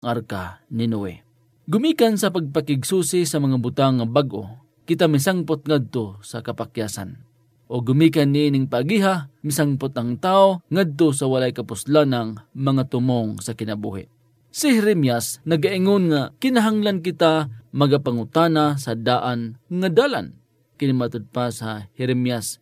arka ni Noe. Gumikan sa pagpakigsusi sa mga butang nga bag-o, kita misangpot ngadto sa kapakyasan. O gumikan niining pagiha, misangpot ang tao ngadto sa walay kapuslanang mga tumong sa kinabuhi. Si Jeremias nagaingon nga kinahanglan kita magapangutana sa daan nga dalan. Kinimatud pa sa Jeremias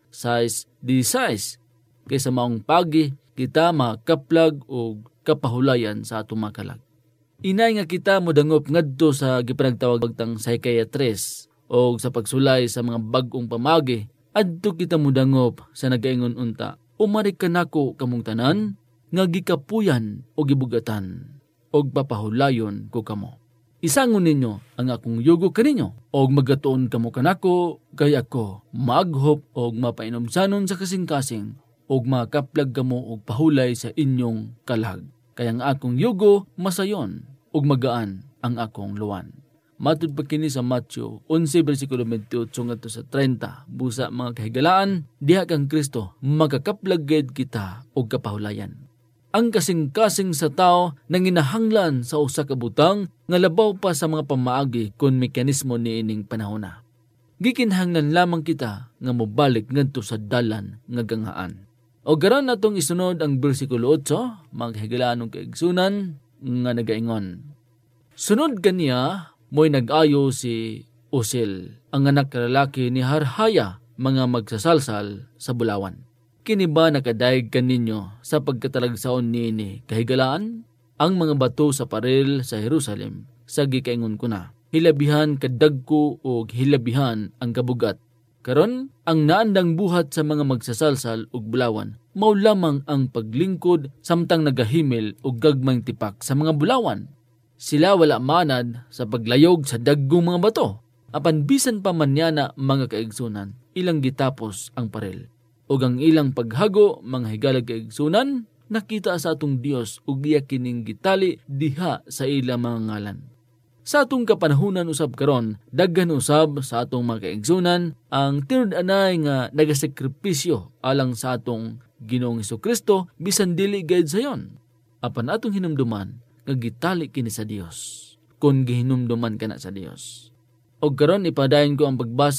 6:16, kaysa maong pagi kita makaplag o kapahulayan sa atong makalag. Inay nga kita modangop ngadto sa gipanagtawag tang psychiatrist o sa pagsulay sa mga bag-ong pamagi, adto kita modangop sa nagaingon unta, umari ka nako kamong tanan nga gikapuyan o gibugatan o papahulayon ko kamo. Isangon ninyo ang akong yugo kaninyo o magatuon kamo kanako kay ako maghop o mapainomsanon sa kasing-kasing o makaplag kamo og pahulay sa inyong kalag. Kaya ang akong yugo masayon ug magaan ang akong luwan. Matud pa kini sa Matthew 11 bersikulo 28 ngadto sa 30. Busa mga kahigalaan, diha kang Kristo magakaplag gid kita og kapahulayan. Ang kasing-kasing sa tao nanginahanglan sa usa ka butang nga labaw pa sa mga pamaagi kon mekanismo niining panahona. Gikinahanglan lamang kita nga mobalik ngadto sa dalan nga ganghaan. O garon natong isunod ang bersikulo 8, mga kahigalaan kaigsunan nga nagaingon. Sunod kaniya mo'y nag-ayo si Usil, ang anak lalaki ni Harhaya, mga magsasalsal sa bulawan. Kini ba nakadaig kaninyo sa pagkatalagsaon niini kahigalaan? Ang mga bato sa paril sa Jerusalem, sa gikaingon ko na, hilabihan kadagko o hilabihan ang kabugat. Karon, ang naandang buhat sa mga magsasalsal ug bulawan, mao lamang ang paglingkod samtang nagahimil og gagmayng tipak sa mga bulawan. Sila wala manad sa paglayog sa daggong mga bato. Apan bisan pa man yana mga kaigsunan, ilang gitapos ang paril. Ug ang ilang paghago, mga higalag kaigsunan, nakita sa atong Dios ug iya kining gitali diha sa ilang mga ngalan. Sa atong kapanahunan usab karon, daghan usab sa atong mga kaigsunan ang tinud-anay nga nagasakripisyo alang sa atong Ginoong Hesukristo bisan dili gayud sayon. Apan atong hinumduman nga gitali kini sa Dios, kung gihinumduman kana sa Dios. Og karon ipadayon ko ang pagbasa